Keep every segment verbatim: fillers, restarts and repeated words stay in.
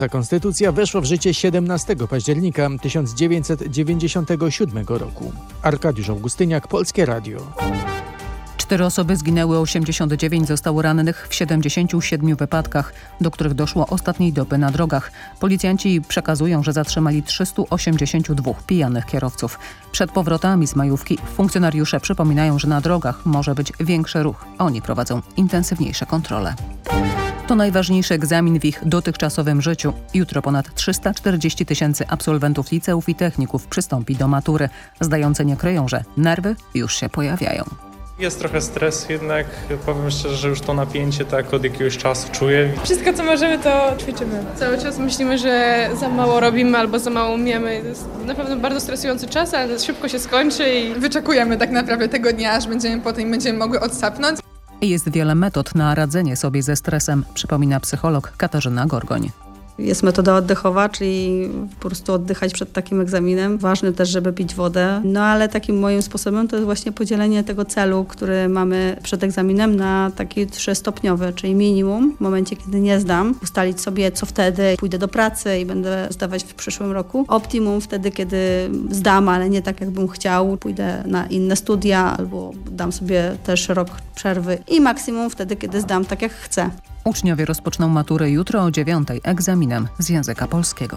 Ta konstytucja weszła w życie siedemnastego października tysiąc dziewięćset dziewięćdziesiątego siódmego roku. Arkadiusz Augustyniak, Polskie Radio. Cztery osoby zginęły, osiemdziesiąt dziewięć zostało rannych w siedemdziesięciu siedmiu wypadkach, do których doszło ostatniej doby na drogach. Policjanci przekazują, że zatrzymali trzystu osiemdziesięciu dwóch pijanych kierowców. Przed powrotami z majówki funkcjonariusze przypominają, że na drogach może być większy ruch. Oni prowadzą intensywniejsze kontrole. To najważniejszy egzamin w ich dotychczasowym życiu. Jutro ponad trzysta czterdzieści tysięcy absolwentów liceów i techników przystąpi do matury. Zdający nie kryją, że nerwy już się pojawiają. Jest trochę stres jednak, powiem szczerze, że już to napięcie tak od jakiegoś czasu czuję. Wszystko co możemy to ćwiczymy. Cały czas myślimy, że za mało robimy albo za mało umiemy. To jest na pewno bardzo stresujący czas, ale szybko się skończy i wyczekujemy tak naprawdę tego dnia, aż będziemy potem będziemy mogły odsapnąć. Jest wiele metod na radzenie sobie ze stresem, przypomina psycholog Katarzyna Gorgoń. Jest metoda oddechowa, czyli po prostu oddychać przed takim egzaminem. Ważne też, żeby pić wodę. No ale takim moim sposobem to jest właśnie podzielenie tego celu, który mamy przed egzaminem na taki trzystopniowy, czyli minimum w momencie, kiedy nie zdam. Ustalić sobie, co wtedy pójdę do pracy i będę zdawać w przyszłym roku. Optimum wtedy, kiedy zdam, ale nie tak, jakbym chciał. Pójdę na inne studia albo dam sobie też rok przerwy. I maksimum wtedy, kiedy zdam tak, jak chcę. Uczniowie rozpoczną maturę jutro o dziewiątej egzaminem z języka polskiego.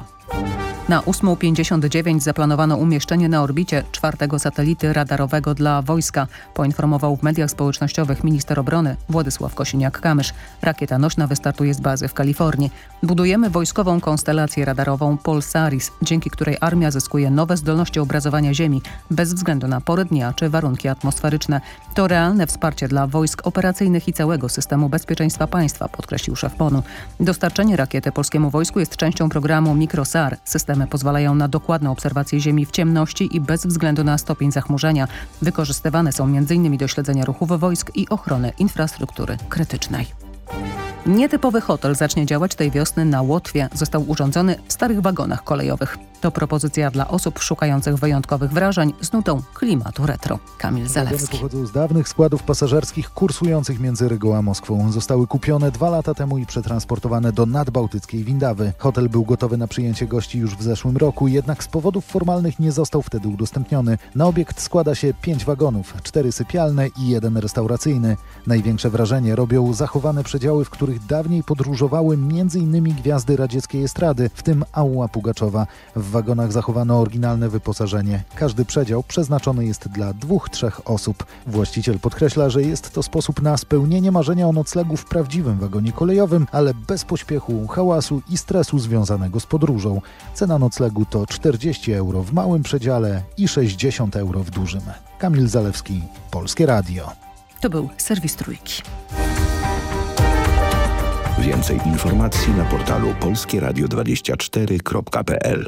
Na ósmą pięćdziesiąt dziewięć zaplanowano umieszczenie na orbicie czwartego satelity radarowego dla wojska, poinformował w mediach społecznościowych minister obrony Władysław Kosiniak-Kamysz. Rakieta nośna wystartuje z bazy w Kalifornii. Budujemy wojskową konstelację radarową Polaris, dzięki której armia zyskuje nowe zdolności obrazowania Ziemi bez względu na porę dnia czy warunki atmosferyczne. To realne wsparcie dla wojsk operacyjnych i całego systemu bezpieczeństwa państwa, podkreślił szef ponu. Dostarczenie rakiety polskiemu wojsku jest częścią programu Mikrosar. Systemy pozwalają na dokładną obserwację Ziemi w ciemności i bez względu na stopień zachmurzenia. Wykorzystywane są między innymi do śledzenia ruchów wojsk i ochrony infrastruktury krytycznej. Nietypowy hotel zacznie działać tej wiosny na Łotwie. Został urządzony w starych wagonach kolejowych. To propozycja dla osób szukających wyjątkowych wrażeń z nutą klimatu retro. Kamil Zalewski. Wagony pochodzą z dawnych składów pasażerskich kursujących między Rygą a Moskwą. Zostały kupione dwa lata temu i przetransportowane do nadbałtyckiej Windawy. Hotel był gotowy na przyjęcie gości już w zeszłym roku, jednak z powodów formalnych nie został wtedy udostępniony. Na obiekt składa się pięć wagonów, cztery sypialne i jeden restauracyjny. Największe wrażenie robią zachowane przedziały, w których dawniej podróżowały między innymi gwiazdy radzieckiej estrady, w tym Alla Pugaczowa. W wagonach zachowano oryginalne wyposażenie. Każdy przedział przeznaczony jest dla dwóch, trzech osób. Właściciel podkreśla, że jest to sposób na spełnienie marzenia o noclegu w prawdziwym wagonie kolejowym, ale bez pośpiechu, hałasu i stresu związanego z podróżą. Cena noclegu to czterdzieści euro w małym przedziale i sześćdziesiąt euro w dużym. Kamil Zalewski, Polskie Radio. To był serwis Trójki. Więcej informacji na portalu polskie radio dwadzieścia cztery kropka p l.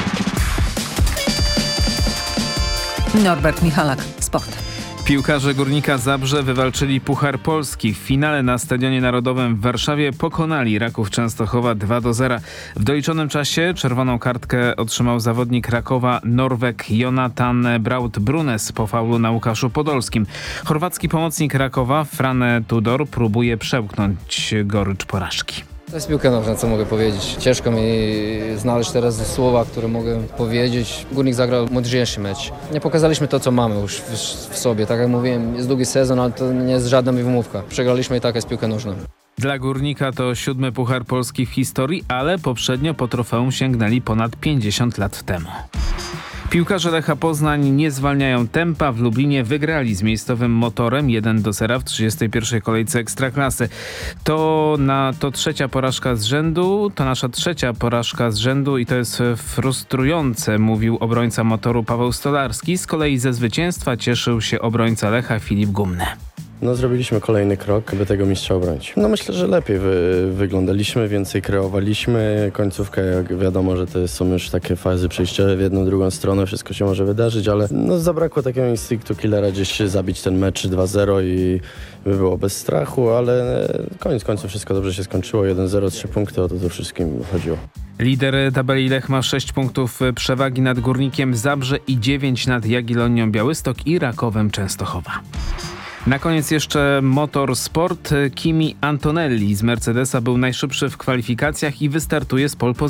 Norbert Michalak, sport. Piłkarze Górnika Zabrze wywalczyli Puchar Polski. W finale na Stadionie Narodowym w Warszawie pokonali Raków Częstochowa dwa do zera. W doliczonym czasie czerwoną kartkę otrzymał zawodnik Rakowa Norweg Jonathan Braut-Brunes po faulu na Łukaszu Podolskim. Chorwacki pomocnik Rakowa Frane Tudor próbuje przełknąć gorycz porażki. To jest piłka nożna, co mogę powiedzieć. Ciężko mi znaleźć teraz słowa, które mogę powiedzieć. Górnik zagrał mądrzejszy mecz. Nie pokazaliśmy to, co mamy już w, w sobie. Tak jak mówiłem, jest długi sezon, ale to nie jest żadna wymówka. Przegraliśmy i tak jest piłka nożna. Dla Górnika to siódmy Puchar Polski w historii, ale poprzednio po trofeum sięgnęli ponad pięćdziesiąt lat temu. Piłkarze Lecha Poznań nie zwalniają tempa. W Lublinie wygrali z miejscowym Motorem jeden do zera w trzydziestej pierwszej kolejce Ekstraklasy. To, na, to trzecia porażka z rzędu, to nasza trzecia porażka z rzędu i to jest frustrujące, mówił obrońca Motoru Paweł Stolarski. Z kolei ze zwycięstwa cieszył się obrońca Lecha Filip Gumny. No zrobiliśmy kolejny krok, by tego mistrza obronić. No myślę, że lepiej wy, wyglądaliśmy, więcej kreowaliśmy. Końcówkę, jak wiadomo, że to są już takie fazy przejściowe w jedną, drugą stronę, wszystko się może wydarzyć, ale no zabrakło takiego instynktu killera, gdzieś zabić ten mecz dwa zero i by było bez strachu, ale koniec końców wszystko dobrze się skończyło. jeden zero, trzy punkty, o to to wszystkim chodziło. Lider tabeli Lech ma sześć punktów przewagi nad Górnikiem Zabrze i dziewięć nad Jagiellonią Białystok i Rakowem Częstochowa. Na koniec jeszcze motorsport. Kimi Antonelli z Mercedesa był najszybszy w kwalifikacjach i wystartuje z pole position.